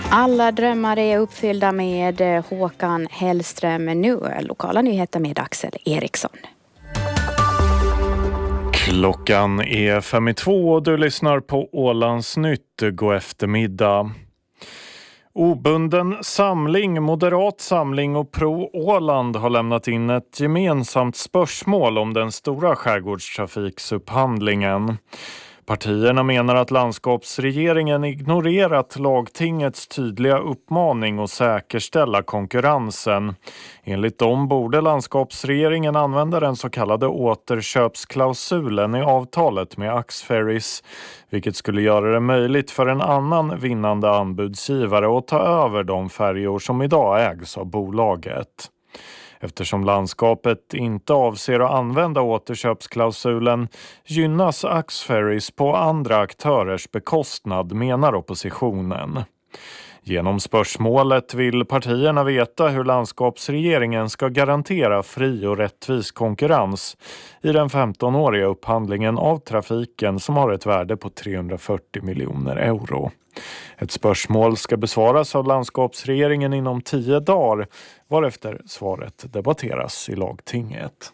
Alla drömmar är uppfyllda med Håkan Hellström nu. Lokala nyheter med Axel Eriksson. Klockan är 5:02 och du lyssnar på Ålands Nytt. God eftermiddag. Obunden samling, Moderat samling och Pro Åland har lämnat in ett gemensamt spörsmål om den stora skärgårdstrafiksupphandlingen. Partierna menar att landskapsregeringen ignorerat lagtingets tydliga uppmaning att säkerställa konkurrensen. Enligt dem borde landskapsregeringen använda den så kallade återköpsklausulen i avtalet med Axferries, vilket skulle göra det möjligt för en annan vinnande anbudsgivare att ta över de färjor som idag ägs av bolaget. Eftersom landskapet inte avser att använda återköpsklausulen gynnas Axferries på andra aktörers bekostnad, menar oppositionen. Genom spörsmålet vill partierna veta hur landskapsregeringen ska garantera fri och rättvis konkurrens i den 15-åriga upphandlingen av trafiken som har ett värde på 340 miljoner euro. Ett spörsmål ska besvaras av landskapsregeringen inom 10 dagar, varefter svaret debatteras i lagtinget.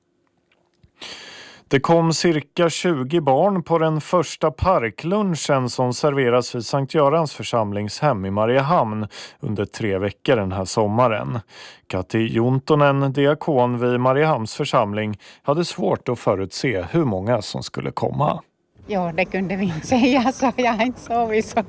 Det kom cirka 20 barn på den första parklunchen som serveras vid Sankt Görans församlingshem i Mariehamn under 3 veckor den här sommaren. Kati Juntonen, diakon vid Mariehamns församling, hade svårt att förutse hur många som skulle komma. Ja, det kunde vi inte säga, så jag har inte sovit så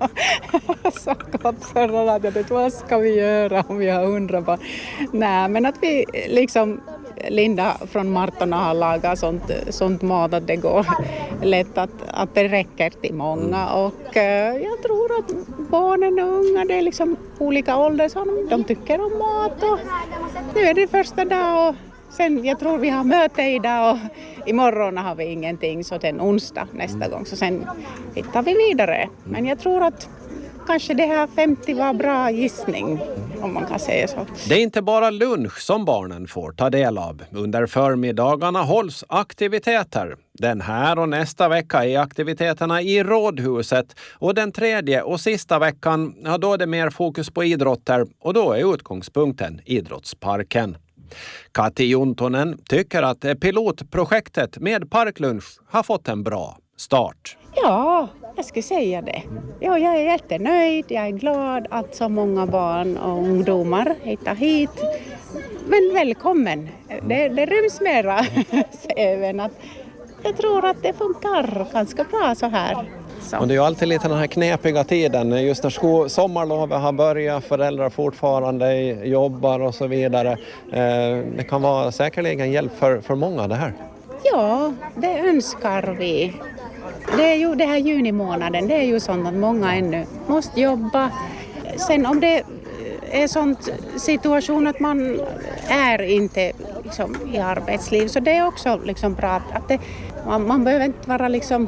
gott förra natten. Vad ska vi göra om vi har 100 barn? Nej, men att vi liksom, Linda från Martorna har lagat sånt mat att det går lätt att det räcker till många. Och jag tror att barnen och unga, det är liksom olika ålder, så de tycker om mat. Och nu är det första dag och sen, jag tror vi har möte idag och imorgon har vi ingenting, så den onsdag nästa gång. Så sen hittar vi vidare. Men jag tror att kanske det här 50 var bra gissning, om man kan säga så. Det är inte bara lunch som barnen får ta del av. Under förmiddagarna hålls aktiviteter. Den här och nästa vecka är aktiviteterna i Rådhuset. Och den tredje och sista veckan, ja, då är det mer fokus på idrotter. Och då är utgångspunkten Idrottsparken. Kati Juntonen tycker att pilotprojektet med parklunch har fått en bra start. Ja, jag skulle säga det. Ja, jag är jättenöjd. Jag är glad att så många barn och ungdomar hittar hit. Men välkommen. Det ryms mera. Även att jag tror att det funkar ganska bra så här. Så. Och det är ju alltid lite den här knepiga tiden. Just när sommarlovet har börjat, föräldrar fortfarande jobbar och så vidare. Det kan vara säkerligen hjälp för många det här. Ja, det önskar vi. Det är ju det här junimånaden, det är ju sånt att många ännu måste jobba. Sen om det är sånt situation att man är inte liksom i arbetsliv, så det är också liksom bra att man behöver inte vara liksom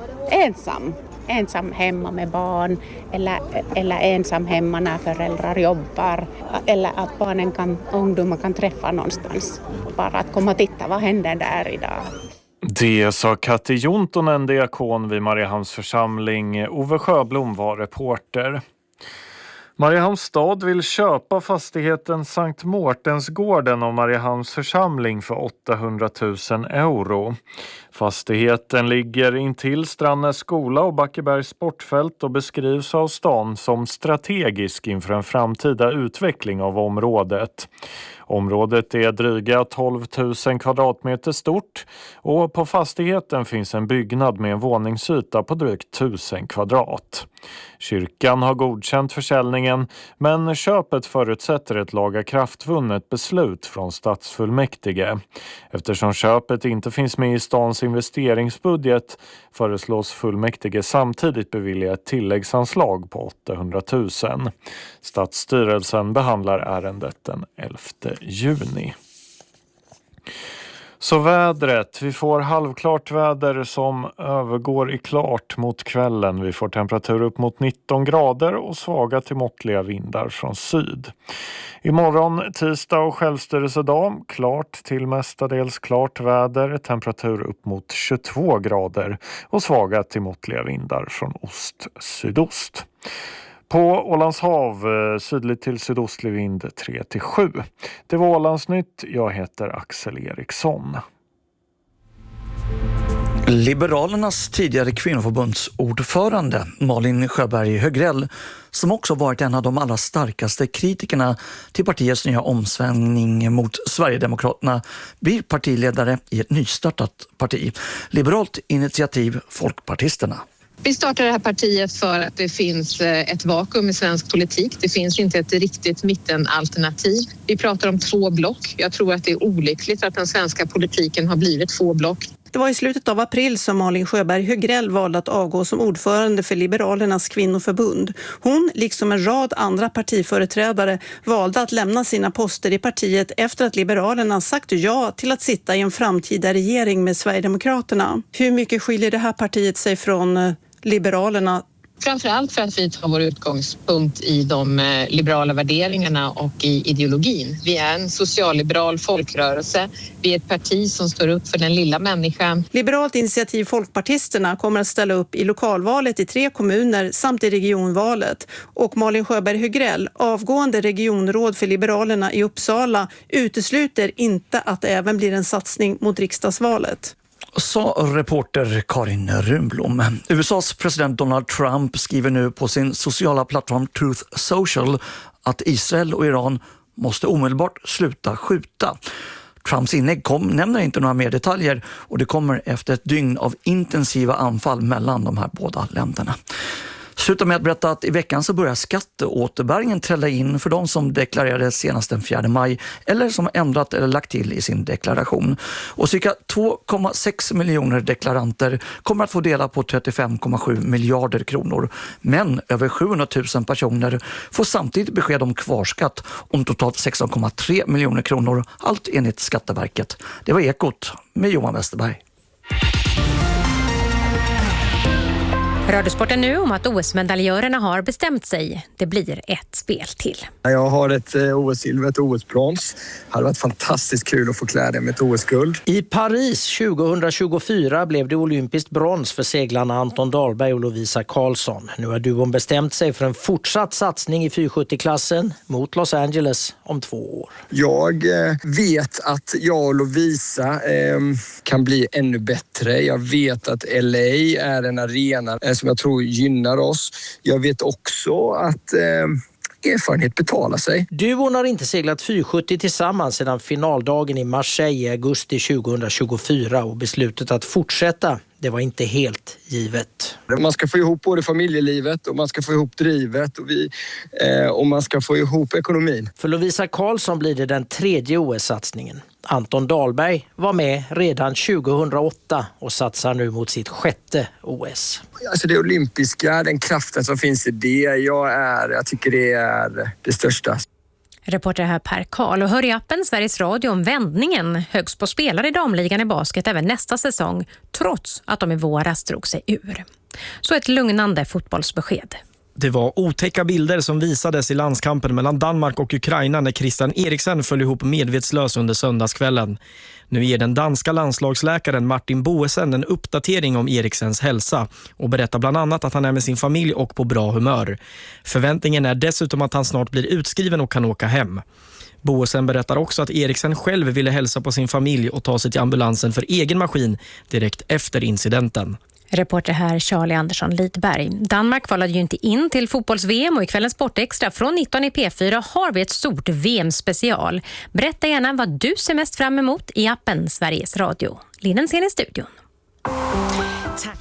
ensam hemma med barn eller ensam hemma när föräldrar jobbar, eller att ungdomar kan träffa någonstans, bara att komma och titta vad händer där idag. Det sa Kati Juntonen, diakon vid Mariehamns församling. Ove Sjöblom var reporter. Mariehamns stad vill köpa fastigheten Sankt Mårtensgården av Mariehamns församling för 800 000 euro. Fastigheten ligger intill Strandnäs skola och Backebergs sportfält och beskrivs av stan som strategisk inför en framtida utveckling av området. Området är dryga 12 000 kvadratmeter stort och på fastigheten finns en byggnad med en våningsyta på drygt 1000 kvadrat. Kyrkan har godkänt försäljningen, men köpet förutsätter ett lagakraftvunnet beslut från stadsfullmäktige. Eftersom köpet inte finns med i stans investeringsbudget föreslås fullmäktige samtidigt bevilja ett tilläggsanslag på 800 000. Stadsstyrelsen behandlar ärendet den 11 juni. Så vädret, vi får halvklart väder som övergår i klart mot kvällen. Vi får temperatur upp mot 19 grader och svaga till måttliga vindar från syd. Imorgon tisdag och självstyrelsedag, klart till mestadels klart väder, temperatur upp mot 22 grader och svaga till måttliga vindar från ost-sydost. På Ålands hav sydligt till sydostlig vind 3-7. Det var Ålandsnytt. Jag heter Axel Eriksson. Liberalernas tidigare kvinnoförbundsordförande Malin Sjöberg Högrell, som också varit en av de allra starkaste kritikerna till partiets nya omsvängning mot Sverigedemokraterna, blir partiledare i ett nystartat parti, Liberalt initiativ Folkpartisterna. Vi startade det här partiet för att det finns ett vakuum i svensk politik. Det finns inte ett riktigt mittenalternativ. Vi pratar om 2 block. Jag tror att det är olyckligt att den svenska politiken har blivit 2 block. Det var i slutet av april som Malin Sjöberg Högrell valde att avgå som ordförande för Liberalernas kvinnoförbund. Hon, liksom en rad andra partiföreträdare, valde att lämna sina poster i partiet efter att Liberalerna sagt ja till att sitta i en framtida regering med Sverigedemokraterna. Hur mycket skiljer det här partiet sig från Liberalerna? Framförallt för att vi tar vår utgångspunkt i de liberala värderingarna och i ideologin. Vi är en socialliberal folkrörelse. Vi är ett parti som står upp för den lilla människan. Liberalt initiativ Folkpartisterna kommer att ställa upp i lokalvalet i 3 kommuner samt i regionvalet. Och Malin Sjöberg Högrell, avgående regionråd för Liberalerna i Uppsala, utesluter inte att det även blir en satsning mot riksdagsvalet. Sa reporter Karin Runblom. USAs president Donald Trump skriver nu på sin sociala plattform Truth Social att Israel och Iran måste omedelbart sluta skjuta. Trumps inlägg nämner inte några mer detaljer och det kommer efter ett dygn av intensiva anfall mellan de här båda länderna. Sluta med att berätta att i veckan så börjar skatteåterbäringen trälla in för de som deklarerade senast den 4 maj eller som ändrat eller lagt till i sin deklaration. Och cirka 2,6 miljoner deklaranter kommer att få dela på 35,7 miljarder kronor. Men över 700 000 personer får samtidigt besked om kvarskatt om totalt 16,3 miljoner kronor, allt enligt Skatteverket. Det var Ekot med Johan Westerberg. Radiosporten nu om att OS-medaljörerna har bestämt sig. Det blir ett spel till. Jag har ett OS-silver, ett OS-brons. Det hade varit fantastiskt kul att få klä det med ett OS-guld. I Paris 2024 blev det olympiskt brons för seglarna Anton Dahlberg och Lovisa Karlsson. Nu har duon bestämt sig för en fortsatt satsning i 470-klassen mot Los Angeles om 2 år. Jag vet att jag och Lovisa kan bli ännu bättre. Jag vet att LA är en arena som jag tror gynnar oss. Jag vet också att erfarenhet betalar sig. Duon har inte seglat 470 tillsammans sedan finaldagen i Marseille i augusti 2024 och beslutet att fortsätta, det var inte helt givet. Man ska få ihop både familjelivet och man ska få ihop drivet och man ska få ihop ekonomin. För Lovisa Karlsson blir det den 3:e OS-satsningen. Anton Dahlberg var med redan 2008 och satsar nu mot sitt 6:e OS. Alltså det olympiska, den kraften som finns i det, jag tycker det är det största. Reporter här Per Karl och hör i appen Sveriges Radio om vändningen. Högst på spelare i damligan i basket även nästa säsong, trots att de i våras drog sig ur. Så ett lugnande fotbollsbesked. Det var otäcka bilder som visades i landskampen mellan Danmark och Ukraina när Christian Eriksen föll ihop medvetslös under söndagskvällen. Nu ger den danska landslagsläkaren Martin Boesen en uppdatering om Eriksens hälsa och berättar bland annat att han är med sin familj och på bra humör. Förväntningen är dessutom att han snart blir utskriven och kan åka hem. Boesen berättar också att Eriksen själv ville hälsa på sin familj och ta sig till ambulansen för egen maskin direkt efter incidenten. Reporter här Charlie Andersson Lidberg. Danmark kvalade ju inte in till fotbolls-VM och i kvällens Sportextra från 19 i P4 har vi ett stort VM-special. Berätta gärna vad du ser mest fram emot i appen Sveriges Radio. Linnen ser i studion. Tack.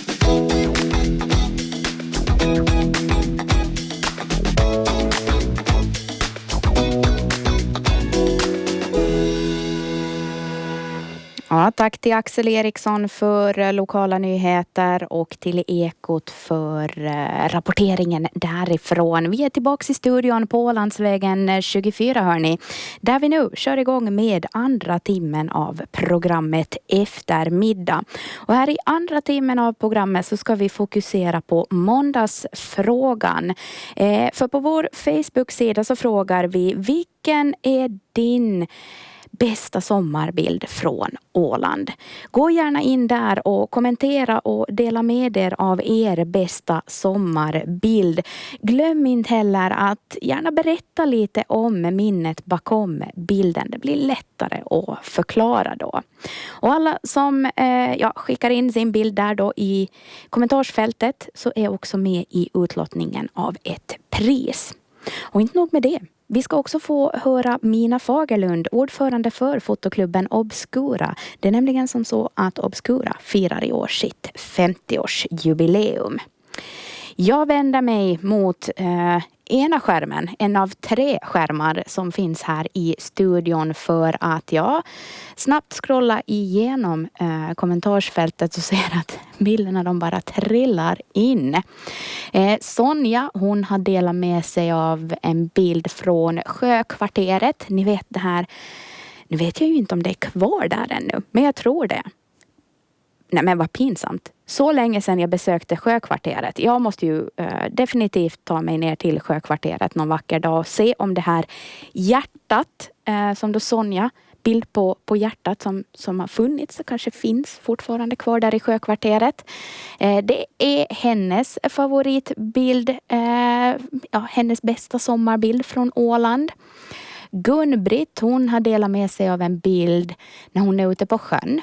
Ja, tack till Axel Eriksson för lokala nyheter och till Ekot för rapporteringen därifrån. Vi är tillbaka i studion på Ålandsvägen 24 hörni, där vi nu kör igång med andra timmen av programmet Eftermiddag. Och här i andra timmen av programmet så ska vi fokusera på måndagsfrågan. För på vår Facebook-sida så frågar vi: vilken är din bästa sommarbild från Åland. Gå gärna in där och kommentera och dela med er av er bästa sommarbild. Glöm inte heller att gärna berätta lite om minnet bakom bilden. Det blir lättare att förklara då. Och alla som skickar in sin bild där då i kommentarsfältet så är också med i utlottningen av ett pris. Och inte nog med det. Vi ska också få höra Mina Fagerlund, ordförande för fotoklubben Obscura. Det är nämligen som så att Obscura firar i år sitt 50-årsjubileum. Jag vänder mig mot ena skärmen, en av 3 skärmar som finns här i studion för att jag snabbt scrollar igenom kommentarsfältet och ser att bilderna de bara trillar in. Sonja, hon har delat med sig av en bild från Sjökvarteret. Ni vet det här, nu vet jag ju inte om det är kvar där ännu, men jag tror det. Nej men vad pinsamt. Så länge sedan jag besökte Sjökvarteret. Jag måste ju definitivt ta mig ner till Sjökvarteret någon vacker dag och se om det här hjärtat som då Sonja, bild på hjärtat som har funnits och kanske finns fortfarande kvar där i Sjökvarteret. Det är hennes favoritbild, hennes bästa sommarbild från Åland. Gun-Britt, hon har delat med sig av en bild när hon är ute på sjön.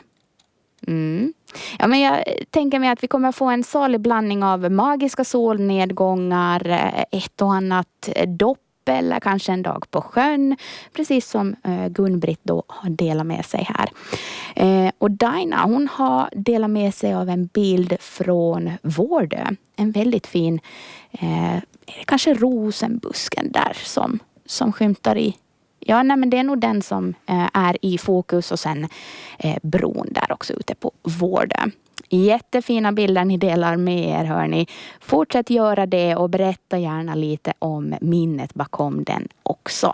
Ja, men jag tänker mig att vi kommer få en salig blandning av magiska solnedgångar, ett och annat dopp eller kanske en dag på sjön, precis som Gun-Britt då har delat med sig här. Och Dina, hon har delat med sig av en bild från Vårdö. En väldigt fin, kanske rosenbusken där som skymtar i. Ja, nej, men det är nog den som är i fokus och sen bron där också ute på Vårdö. Jättefina bilder ni delar med er, hörni. Fortsätt göra det och berätta gärna lite om minnet bakom den också.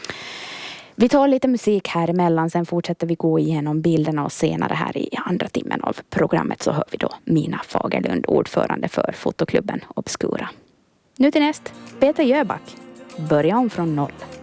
Vi tar lite musik här emellan, sen fortsätter vi gå igenom bilderna och senare här i andra timmen av programmet så hör vi då Mina Fagerlund, ordförande för fotoklubben Obscura. Nu till näst, Peter Jöback. Börja om från noll.